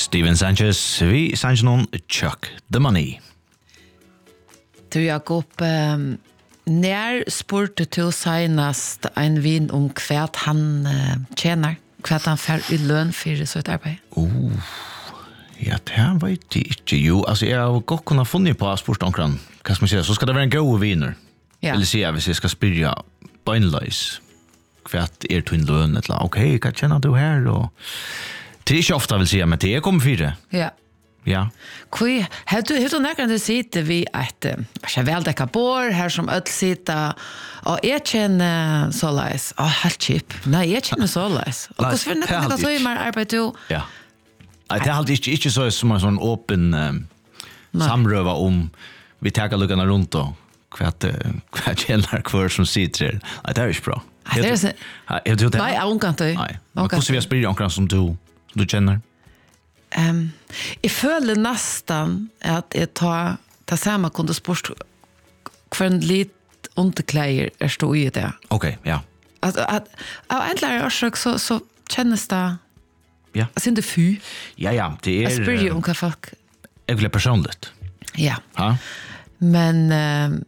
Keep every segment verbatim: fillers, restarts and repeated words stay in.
Steven Sanchez, vi Sanchez non Chuck the Money. Du Jakob, um, när spurte du senast en vin om kvärt han uh, tjänar, kvärt han får i lön för sitt arbete? Oh, ja, det här vet jag inte. Jo, alltså jag har gått kunnat funnit på sportankran. Kan man säga, så ska det vara en god viner. Ja. Eller säga, hvis jag ska spyrja bönlös, kvärt är twin lön, eller okej, okay, kan känna du här och det är inte ofta vill säga, men det är kommer fyra. Ja. Ja. Kui, har du hur du näkande sitter vi att jag väl däcka bor här som öll sitta och jag känner så läs. Åh, helt chip. Nej, jag känner så läs. Och så för näkande så i mer arbete du. Ja. Nej, det är alltid inte inte så som en sån öppen um, samröva om vi tar luckarna runt och kvart kvart känner kvar som sitter. Nej, det är ju bra. Det är så. Jag tror det. Nej, jag kan inte. Nej. Men hur ska vi spela omkring som du du känner? Ehm, um, jag följer nästan att jag tar ta samma kunde sport för en lit underkläder är stå i det. Okej, okay, ja. Alltså att av äntligen orsak så så känns det. Ja. Alltså inte fy. Ja, ja, det är. Jag spyr ju om vad folk. Jag vill personligt. Ja. Ja. Men ehm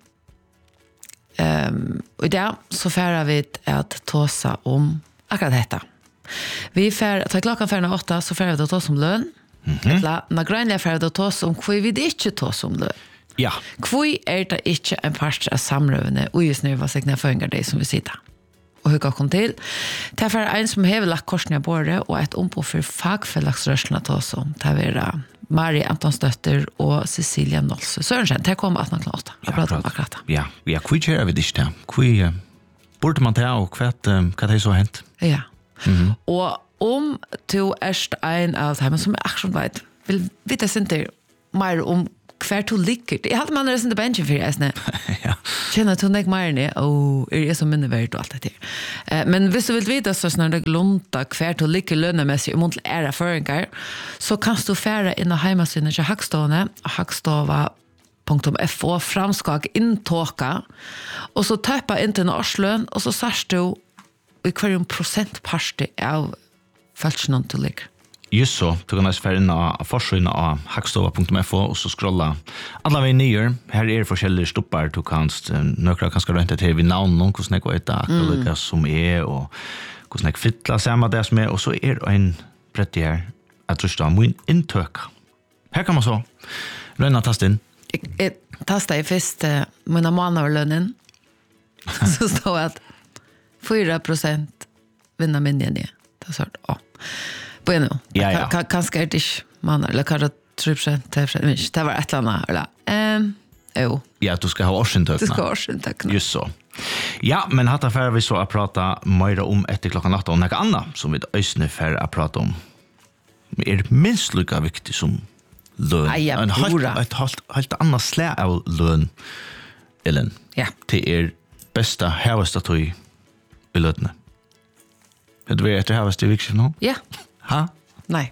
um, och där så färar vi att tåsa om akkurat detta. Vi fär ta klockan färna åtta så fär vi då som lön. Mhm. La na grænliga fär då tås om kvui vi inte tås om lön. Ja. Kvui är det inte en part av samrövne och just nu var segna förringar det som vi sitter. Och hur kom till? Det är en som har lagt korsningar på det och ett ombord för fagfällagsrörselna tås om. Det är Marie Antonsdotter och Cecilia Nolse. Sørensen, det kom att man klart. Jag pratar om akkurat. Ja, ja, kvui kör vi det där. Kvui borde man ta och kvart vad det så hänt. Ja. Mhm. Og om du erst ein av dem som er akkurat vet, vil vite sinter mer om hver du ligger. Jeg hadde man resten til benchen for jeg, ja. Kjenner du ikke mer ned, og er jeg så minneverdt og alt det der. Men hvis du vil vite så når det glunta hver du ligger lønnemessig om til ære føringer, så kan du fære inn av heimasynene til Hagstående, hagstova.fo, framskak inntåka, og så tøppa inn til en årsløn, og så sørst du i hver prosentparti av falskene til ligger. Just så, du kan også fære inn av forsøyene av hagstova.fo og så scrolla alla vei nyer. Her er forskjellige stoppar, du kan nøkra kanskje rønte til vi navn noen, hvordan jeg vet akkurat som er, og hvordan jeg fytla sammen det som er, og så er det en brett her, jeg tror det er min inntøk. Her kan man så lønna tast inn. Jeg, jeg tastet i først uh, mine måneder lønnen, så stod at fyra procent vinner min igjen. Det er sånn, ja. På en nå. Ja, ja. K- kanskje er det ikke måneder, eller kanskje tre procent, tre procent, det var et eller annet, eller? Um, jo. Ja, du skal ha årsinntøkene. Du skal ha årsinntøkene. Just så. Ja, men hatt er vi så å prate mer om etter klokka natt, og noe annet som vi øyne fer å prate om. Er minst lika viktig som løn. Ai, ja, en helt, bora. et helt, helt annet slag av løn, Ellen. Ja. Det er besta hevestatøy i løtene. Vet du hva etter hevest i vikskjøn nå? Ja. Ha? Nei.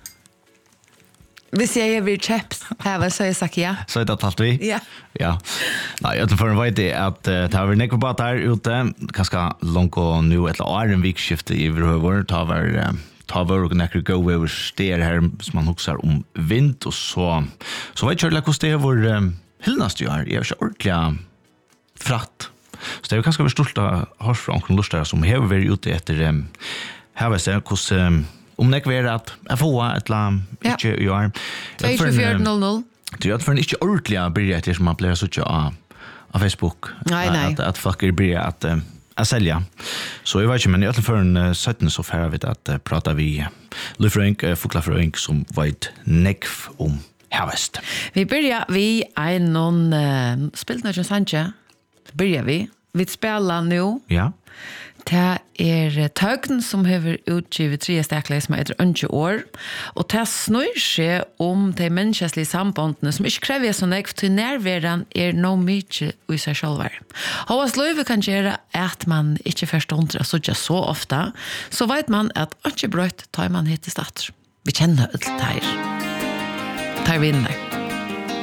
Hvis jeg er ved kjøpt her, så har jeg sagt ja. Så er det talt vi? Ja. Ja. Nei, jeg tror vet jeg at uh, det har vært nekva på der ute, kanskje langt og nå et eller annet vikskifte i Vrøver, det har vært uh, ta var og nekker gå over steder her som man husker om vind og så så vet jeg ikke hvordan det er hvor um, hyllnast jo er jeg er ikke ordentlig fratt så det er jo kanskje vært stolt av hos fra omkring lustere som har vært ute etter um, her vet jeg hvordan um, om det ikke er at jeg får et eller annet ikke gjør två fyra noll noll det er for en ikke ordentlig bryr etter som man blir så ikke av, av Facebook nei, nei. At, at folk er bryr at um, att sälja. Så jag vet inte, men i alla fall för en sjutton så färre vi att uh, prata vi Lufrönk, uh, Fuklafrönk som vet nekv om Havest. Vi börjar vi en någon uh, spelat någon Sanche. Börjar vi. Vi spelar nu. Ja. Det er Tøgn som har utgivet tre stekler som heter Ønske år. Og det snur seg om de menneskelige sambandene som ikke krever så nek, til nærværen er noe mye i seg selv. Og hva løyve kan gjøre at man ikke forstår så ikke så ofte, så vet man at ikke brøtt tar man hit til stat. Vi kjenner alt det her. Det her vinner.